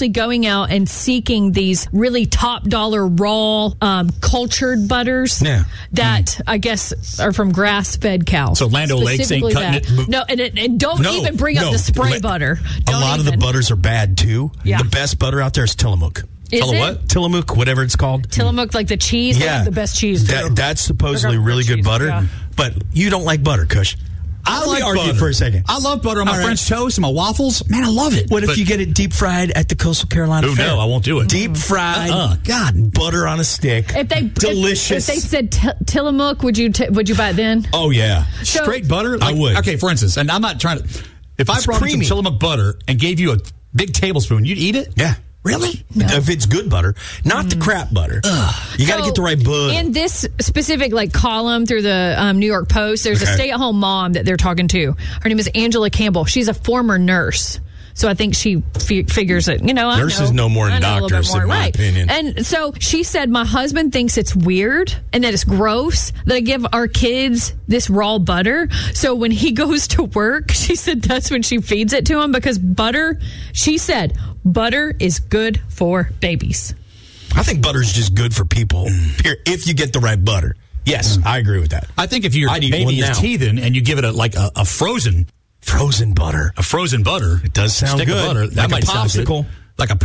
actually going out and seeking these really top dollar raw cultured butters that I guess are from grass-fed cows. So Land O'Lakes ain't cutting it? No, and don't even bring up the spray butter. A lot of the butters are bad, too. Yeah. The best butter out there is Tillamook. Tillamook, whatever it's called. Tillamook, like the cheese? Yeah. Like the best cheese, too. That's supposedly really good butter. Yeah. But you don't like butter, Kush. I like argue butter for a second. I love butter on my French toast and my waffles. Man, I love it. What if you get it deep fried at the Coastal Carolina Fair? No, I won't do it. Deep fried, God, butter on a stick. Delicious. If they said Tillamook, would you buy it then? Oh yeah, straight butter. I would. Okay, for instance, and I'm not trying to. If I brought you some Tillamook butter and gave you a big tablespoon, you'd eat it? Yeah. Really? No. If it's good butter, not the crap butter. You got to get the right butter. In this specific column through the New York Post, there's a stay-at-home mom that they're talking to. Her name is Angela Campbell. She's a former nurse. So I think she figures it, Nurses know more than doctors, in my opinion. And so she said, my husband thinks it's weird and that it's gross that I give our kids this raw butter. So when he goes to work, she said that's when she feeds it to him because butter, she said, butter is good for babies. I think butter is just good for people, if you get the right butter. Yes, I agree with that. I think if your baby is teething and you give it a frozen butter. A frozen butter. It does sound good. Of butter, that might sound good. Like a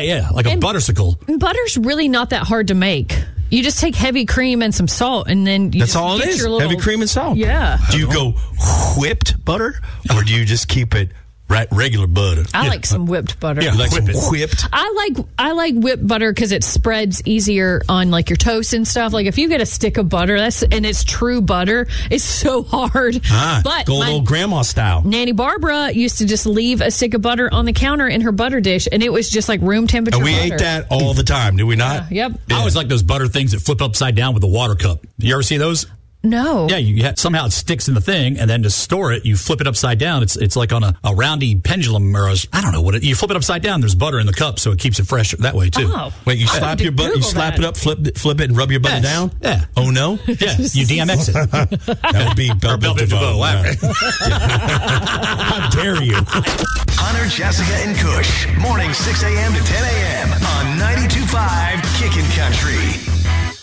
buttersicle. Butter's really not that hard to make. You just take heavy cream and some salt, and then that's all it is. Heavy cream and salt. Yeah. Do you go whipped butter, or do you just keep it regular butter? I like some whipped butter. Yeah, like whipped. I like whipped butter because it spreads easier on your toast and stuff. Like if you get a stick of butter, and it's true butter, it's so hard. But go old grandma style. Nanny Barbara used to just leave a stick of butter on the counter in her butter dish, and it was just like room temperature. And we butter. ate that all the time, do we not? Yep. I always like those butter things that flip upside down with a water cup. You ever see those? No. Yeah, somehow it sticks in the thing, and then to store it, you flip it upside down. It's like on a roundy pendulum, or I don't know what you flip it upside down. There's butter in the cup, so it keeps it fresh that way too. Oh. Wait, you slap your butter, you slap it up, flip it, and rub your butter down. Yeah. Oh no. Yes. You DMX it. That would be Belle Biv DeVoe. How dare you? Hunter, Jessica, and Kush. Morning 6 a.m. to 10 a.m. on 92.5 Kickin' Country.